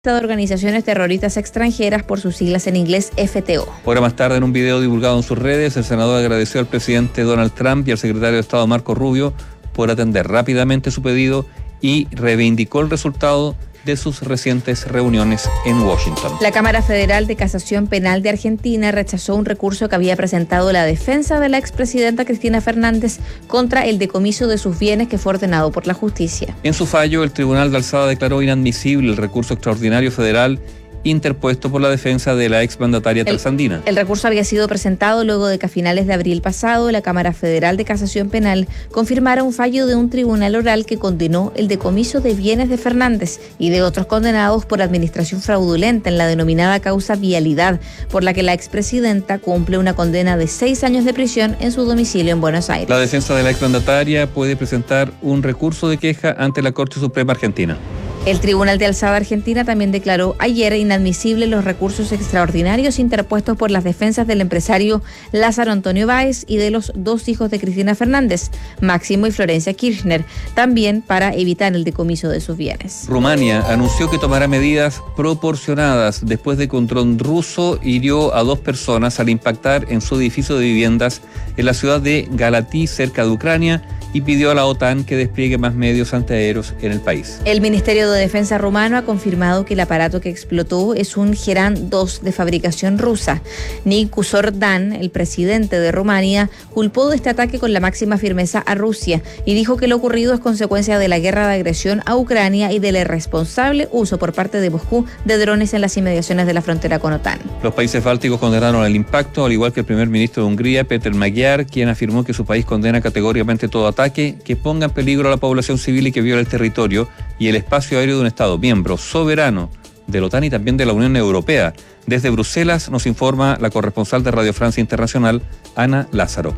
de organizaciones terroristas extranjeras, por sus siglas en inglés FTO. Ahora más tarde, en un video divulgado en sus redes, el senador agradeció al presidente Donald Trump y al secretario de Estado Marco Rubio por atender rápidamente su pedido y reivindicó el resultado de sus recientes reuniones en Washington. La Cámara Federal de Casación Penal de Argentina rechazó un recurso que había presentado la defensa de la expresidenta Cristina Fernández contra el decomiso de sus bienes que fue ordenado por la justicia. En su fallo, el Tribunal de Alzada declaró inadmisible el recurso extraordinario federal interpuesto por la defensa de la exmandataria trasandina. El recurso había sido presentado luego de que a finales de abril pasado la Cámara Federal de Casación Penal confirmara un fallo de un tribunal oral que condenó el decomiso de bienes de Fernández y de otros condenados por administración fraudulenta en la denominada causa Vialidad, por la que la expresidenta cumple una condena de 6 años de prisión en su domicilio en Buenos Aires. La defensa de la exmandataria puede presentar un recurso de queja ante la Corte Suprema Argentina. El Tribunal de Alzada Argentina también declaró ayer inadmisibles los recursos extraordinarios interpuestos por las defensas del empresario Lázaro Antonio Báez y de los 2 hijos de Cristina Fernández, Máximo y Florencia Kirchner, también para evitar el decomiso de sus bienes. Rumania anunció que tomará medidas proporcionadas después de que un dron ruso hirió a 2 personas al impactar en su edificio de viviendas en la ciudad de Galatí, cerca de Ucrania, y pidió a la OTAN que despliegue más medios antiaéreos en el país. El Ministerio de Defensa rumano ha confirmado que el aparato que explotó es un Gerán 2 de fabricación rusa. Nicu Sordan, el presidente de Rumania, culpó de este ataque con la máxima firmeza a Rusia y dijo que lo ocurrido es consecuencia de la guerra de agresión a Ucrania y del irresponsable uso por parte de Moscú de drones en las inmediaciones de la frontera con OTAN. Los países bálticos condenaron el impacto, al igual que el primer ministro de Hungría, Péter Magyar, quien afirmó que su país condena categóricamente todo ataque que ponga en peligro a la población civil y que viola el territorio y el espacio aéreo de un Estado miembro soberano de la OTAN y también de la Unión Europea. Desde Bruselas nos informa la corresponsal de Radio Francia Internacional, Ana Lázaro.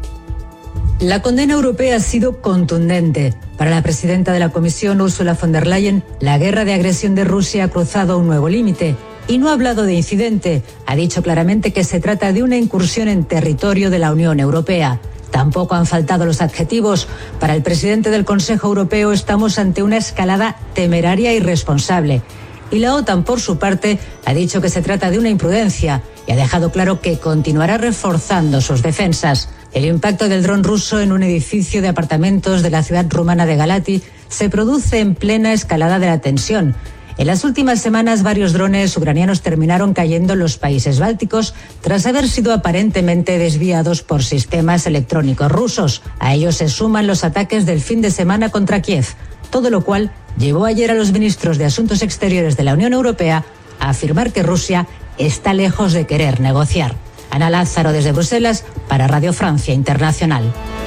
La condena europea ha sido contundente. Para la presidenta de la Comisión, Ursula von der Leyen, la guerra de agresión de Rusia ha cruzado un nuevo límite. Y no ha hablado de incidente. Ha dicho claramente que se trata de una incursión en territorio de la Unión Europea. Tampoco han faltado los adjetivos. Para el presidente del Consejo Europeo estamos ante una escalada temeraria e irresponsable. Y la OTAN, por su parte, ha dicho que se trata de una imprudencia y ha dejado claro que continuará reforzando sus defensas. El impacto del dron ruso en un edificio de apartamentos de la ciudad rumana de Galati se produce en plena escalada de la tensión. En las últimas semanas, varios drones ucranianos terminaron cayendo en los países bálticos tras haber sido aparentemente desviados por sistemas electrónicos rusos. A ellos se suman los ataques del fin de semana contra Kiev, todo lo cual llevó ayer a los ministros de Asuntos Exteriores de la Unión Europea a afirmar que Rusia está lejos de querer negociar. Ana Lázaro desde Bruselas para Radio Francia Internacional.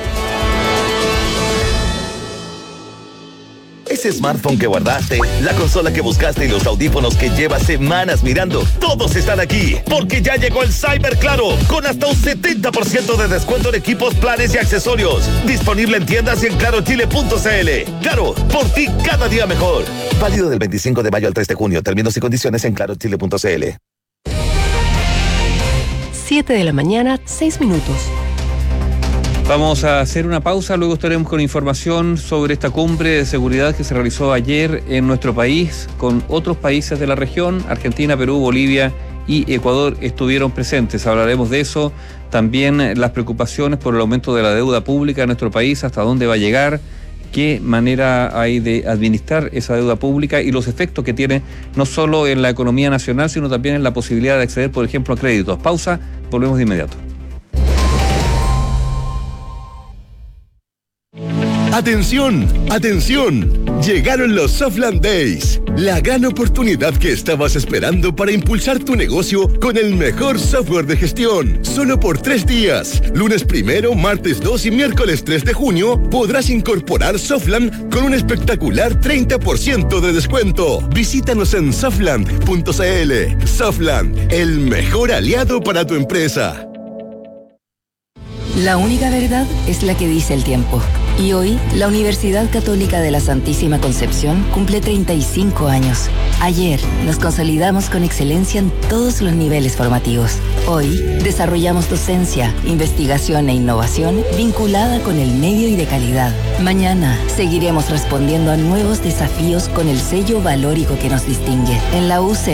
Ese smartphone que guardaste, la consola que buscaste y los audífonos que llevas semanas mirando, todos están aquí, porque ya llegó el Cyber Claro, con hasta un 70% de descuento en equipos, planes y accesorios. Disponible en tiendas y en clarochile.cl. Claro, por ti cada día mejor. Válido del 25 de mayo al 3 de junio. Términos y condiciones en clarochile.cl. 7 de la mañana, 6 minutos. Vamos a hacer una pausa, luego estaremos con información sobre esta cumbre de seguridad que se realizó ayer en nuestro país, con otros países de la región. Argentina, Perú, Bolivia y Ecuador estuvieron presentes. Hablaremos de eso, también las preocupaciones por el aumento de la deuda pública en nuestro país, hasta dónde va a llegar, qué manera hay de administrar esa deuda pública y los efectos que tiene no solo en la economía nacional, sino también en la posibilidad de acceder, por ejemplo, a créditos. Pausa, volvemos de inmediato. ¡Atención! ¡Atención! Llegaron los Softland Days, la gran oportunidad que estabas esperando para impulsar tu negocio con el mejor software de gestión. Solo por 3 días, lunes 1, martes 2 y miércoles 3 de junio, podrás incorporar Softland con un espectacular 30% de descuento. Visítanos en softland.cl. Softland, el mejor aliado para tu empresa. La única verdad es la que dice el tiempo. Y hoy, la Universidad Católica de la Santísima Concepción cumple 35 años. Ayer, nos consolidamos con excelencia en todos los niveles formativos. Hoy, desarrollamos docencia, investigación e innovación vinculada con el medio y de calidad. Mañana, seguiremos respondiendo a nuevos desafíos con el sello valórico que nos distingue. En la UC